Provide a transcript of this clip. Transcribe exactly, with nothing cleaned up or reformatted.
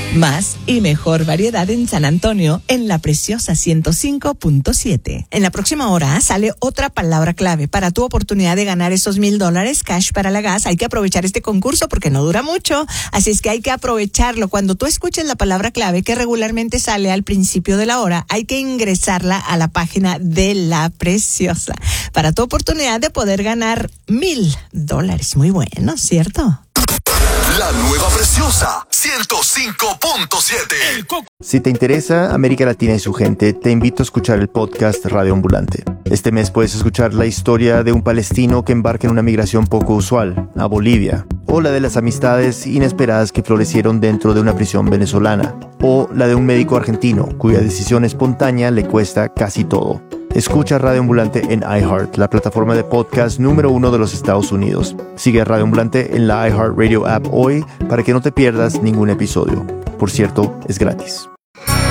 Más y mejor variedad en San Antonio, en La Preciosa ciento cinco punto siete. En la próxima hora sale otra palabra clave para tu oportunidad de ganar esos mil dólares cash para la gas. Hay que aprovechar este concurso porque no dura mucho, así es que hay que aprovecharlo. Cuando tú escuches la palabra clave que regularmente sale al principio de la hora, hay que ingresarla a la página de La Preciosa para tu oportunidad de poder ganar mil dólares. Muy bueno, ¿cierto? La nueva Preciosa ciento cinco punto siete. Si te interesa América Latina y su gente, te invito a escuchar el podcast Radio Ambulante. Este mes puedes escuchar la historia de un palestino que embarca en una migración poco usual, a Bolivia, o la de las amistades inesperadas que florecieron dentro de una prisión venezolana, o la de un médico argentino cuya decisión espontánea le cuesta casi todo. Escucha Radio Ambulante en iHeart, la plataforma de podcast número uno de los Estados Unidos. Sigue a Radio Ambulante en la iHeartRadio app hoy para que no te pierdas ningún episodio. Por cierto, es gratis.